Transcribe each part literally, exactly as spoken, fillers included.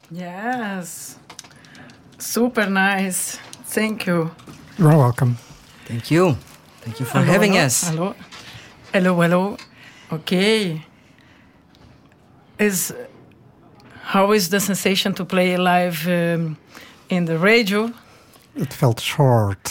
Yes. Super nice. Thank you. You're welcome. Thank you. Thank you for hello, having hello, us. Hello. Hello, hello. Okay. Is how is the sensation to play live um, in the radio? It felt short.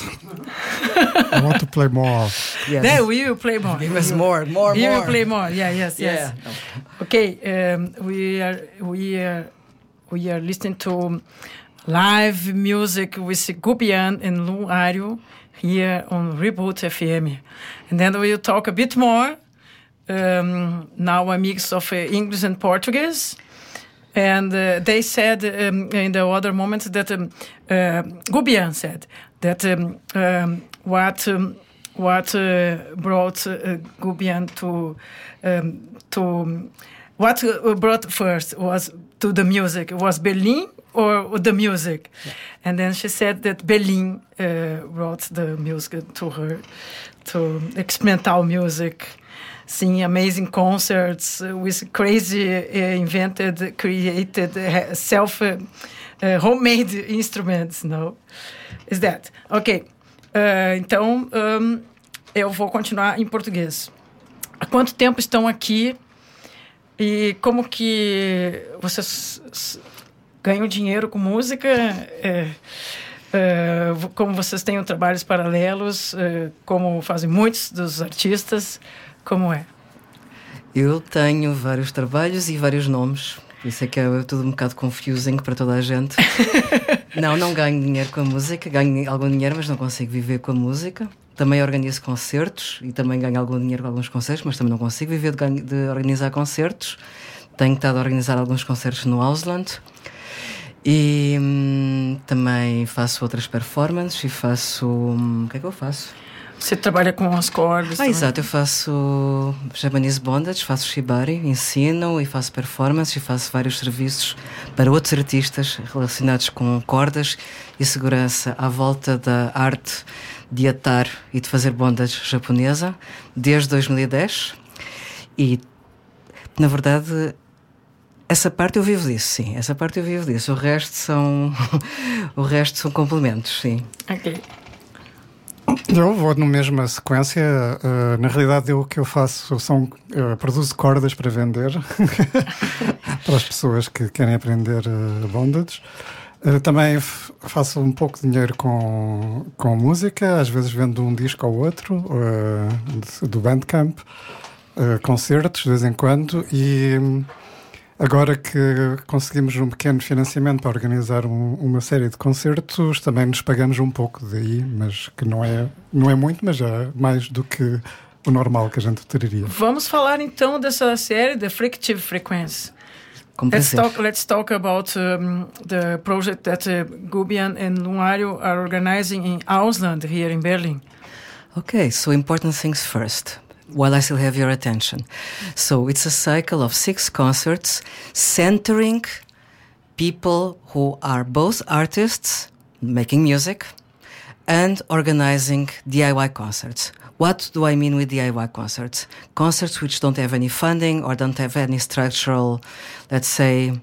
I want to play more. Yes. There, we will play more. Give us more, more, You more. will play more. Yeah, yes, yes. Yeah. Okay, um, we are we are we are listening to live music with Gubian and Lu Ario here on Reboot F M, and then we'll talk a bit more. Um, now a mix of uh, English and Portuguese. And uh, they said um, in the other moment that um, uh, Gubian said that um, um, what um, what uh, brought uh, Gubian to um, to what uh, brought first was to the music was Berlin or the music, yeah. And then she said that Berlin uh, brought the music to her, to experimental music. Seeing amazing concerts uh, with crazy uh, invented, created, uh, self uh, uh, homemade instruments, no? Is that? Ok. Uh, então, um, eu vou continuar em português. Há quanto tempo estão aqui e como que vocês ganham dinheiro com música? É, é, como vocês têm trabalhos paralelos? É, como fazem muitos dos artistas? Como é? Eu tenho vários trabalhos e vários nomes. Isso é que é tudo um bocado confusing para toda a gente. Não, não ganho dinheiro com a música. Ganho algum dinheiro, mas não consigo viver com a música. Também organizo concertos e também ganho algum dinheiro com alguns concertos, mas também não consigo viver de, ganho, de organizar concertos. Tenho estado a organizar alguns concertos no Ausland. E hum, também faço outras performances e faço... Hum, o que é que eu faço? Você trabalha com as cordas? Ah, exato, eu faço Japanese bondage, faço shibari, ensino e faço performance e faço vários serviços para outros artistas relacionados com cordas e segurança à volta da arte de atar e de fazer bondage japonesa desde dois mil e dez. E, na verdade, essa parte eu vivo disso, sim. Essa parte eu vivo disso. O resto são, o resto são complementos, sim. Ok. Eu vou na mesma sequência. Uh, na realidade, eu, o que eu faço são uh, produzo cordas para vender para as pessoas que querem aprender uh, bondage. Uh, também f- faço um pouco de dinheiro com, com música. Às vezes vendo um disco ou outro uh, de, do Bandcamp, uh, concertos de vez em quando. E um, agora que conseguimos um pequeno financiamento para organizar um, uma série de concertos, também nos pagamos um pouco daí, mas que não é, não é muito, mas é mais do que o normal que a gente teria. Vamos falar então dessa série, The Frictive Frequency. Com Let's prazer. talk, let's talk about um, the project that uh, Gubian and Lunario are organizing in Ausland here in Berlin. Okay, so important things first, while I still have your attention. So it's a cycle of six concerts centering people who are both artists making music and organizing D I Y concerts. What do I mean with D I Y concerts? Concerts which don't have any funding or don't have any structural, let's say,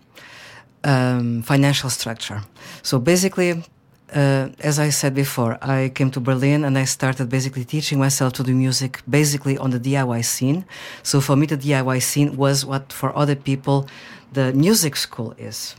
um, financial structure. So basically, Uh, as I said before, I came to Berlin and I started basically teaching myself to do music basically on the D I Y scene. So for me, the D I Y scene was what for other people the music school is.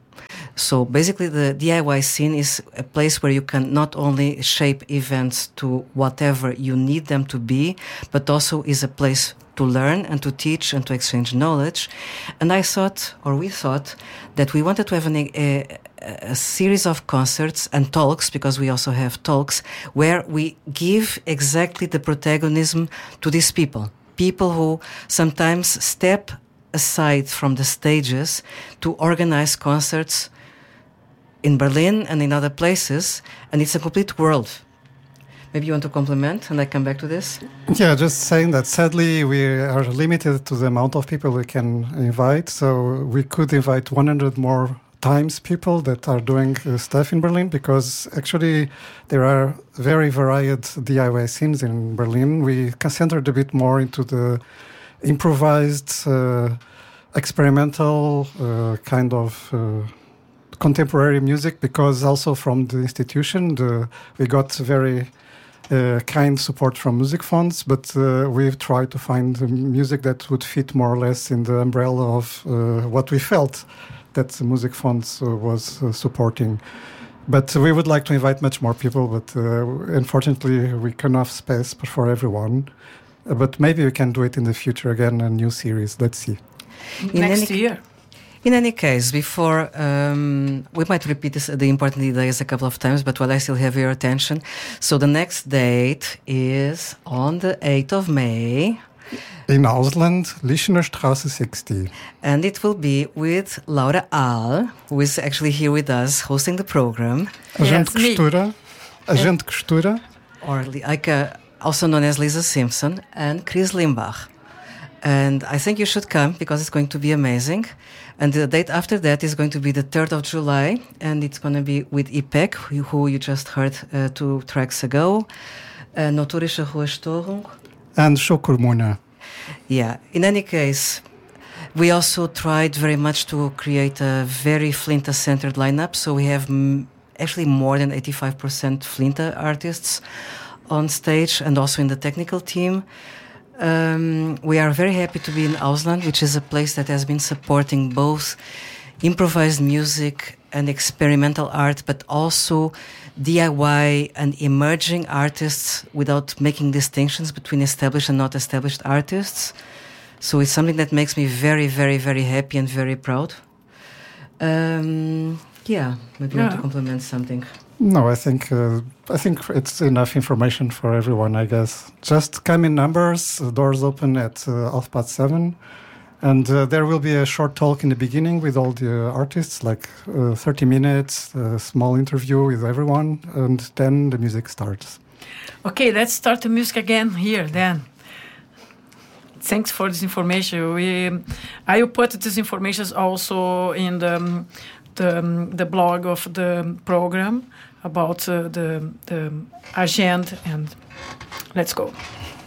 So basically the D I Y scene is a place where you can not only shape events to whatever you need them to be, but also is a place to learn and to teach and to exchange knowledge. And I thought, or we thought, that we wanted to have an, a, a series of concerts and talks, because we also have talks, where we give exactly the protagonism to these people. People who sometimes step aside from the stages to organize concerts in Berlin and in other places, and it's a complete world. Maybe you want to compliment, and I come back to this? Yeah, just saying that sadly we are limited to the amount of people we can invite, so we could invite one hundred more times people that are doing uh, stuff in Berlin, because actually there are very varied D I Y scenes in Berlin. We concentrated a bit more into the improvised, uh, experimental uh, kind of uh, contemporary music, because also from the institution the, we got very uh, kind support from music funds, but uh, we've tried to find music that would fit more or less in the umbrella of uh, what we felt that the music funds uh, was uh, supporting. But we would like to invite much more people, but uh, unfortunately we can't have space for everyone. Uh, but maybe we can do it in the future again, a new series. Let's see. In Next any, year. In any case, before, um, we might repeat this, the important days a couple of times, but while I still have your attention. So the next date is on the eighth of May. In Ausland, Lischenerstraße sixty. And it will be with Laura Ahl, who is actually here with us, hosting the program. Agente yes, Costura. Agente Costura. Or like, uh, also known as Lisa Simpson, and Chris Limbach. And I think you should come, because it's going to be amazing. And the date after that is going to be the third of July, and it's going to be with I P E C, who you just heard uh, two tracks ago, uh, Notorische Ruhestörung. And Schokolmuna. Yeah, in any case, we also tried very much to create a very Flinta-centered lineup, so we have m- actually more than eighty-five percent Flinta artists on stage and also in the technical team. Um, we are very happy to be in Ausland, which is a place that has been supporting both improvised music and experimental art, but also D I Y and emerging artists without making distinctions between established and not established artists. So it's something that makes me very, very, very happy and very proud. Um, yeah, maybe yeah. you want to compliment something. No, I think uh, I think it's enough information for everyone, I guess. Just come in numbers, the doors open at uh, half past seven. And uh, there will be a short talk in the beginning with all the uh, artists, like uh, thirty minutes, a small interview with everyone, and then the music starts. Okay, let's start the music again here then. Thanks for this information. We, I will put this information also in the, um, the, um, the blog of the program about uh, the, the agenda, and let's go.